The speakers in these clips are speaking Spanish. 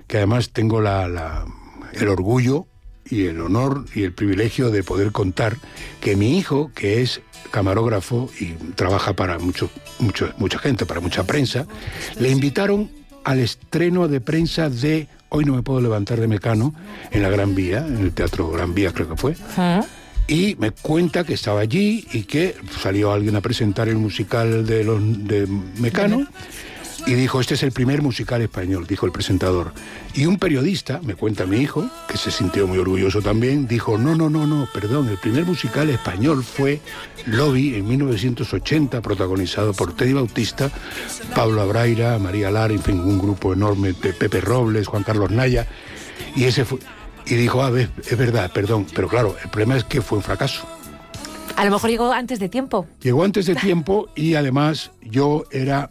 que además tengo el orgullo y el honor y el privilegio de poder contar que mi hijo, que es camarógrafo y trabaja para mucha gente, para mucha prensa, le invitaron al estreno de prensa de Hoy no me puedo levantar de Mecano, en la Gran Vía, en el Teatro Gran Vía creo que fue. Y me cuenta que estaba allí y que salió alguien a presentar el musical de Mecano y dijo, este es el primer musical español, dijo el presentador. Y un periodista, me cuenta mi hijo, que se sintió muy orgulloso también, dijo, no, perdón, el primer musical español fue Lobby en 1980, protagonizado por Teddy Bautista, Pablo Abraira, María Lara, en fin, un grupo enorme de Pepe Robles, Juan Carlos Naya, y ese fue... Y dijo, es verdad, perdón, pero claro, el problema es que fue un fracaso. A lo mejor llegó antes de tiempo. Llegó antes de tiempo y además yo era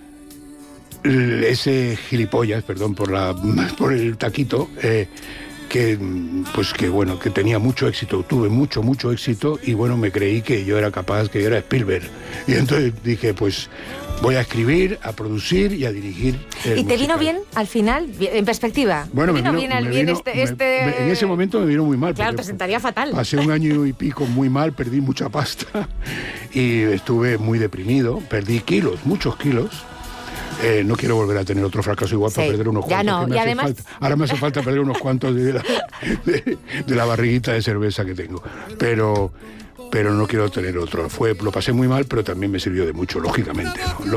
ese gilipollas, perdón por el taquito, que tenía mucho éxito, tuve mucho éxito y bueno, me creí que yo era capaz, que yo era Spielberg. Y entonces dije, pues voy a escribir, a producir y a dirigir. ¿Y te vino bien al final, en perspectiva? Bueno, en ese momento me vino muy mal. Claro, te sentaría fatal. Pasé un año y pico muy mal, perdí mucha pasta y estuve muy deprimido, perdí kilos, muchos kilos. No quiero volver a tener otro fracaso igual para perder unos cuantos. Ya no, y además... Ahora me hace falta perder unos cuantos de la barriguita de cerveza que tengo. Pero no quiero tener otro. Lo pasé muy mal, pero también me sirvió de mucho, lógicamente, ¿no?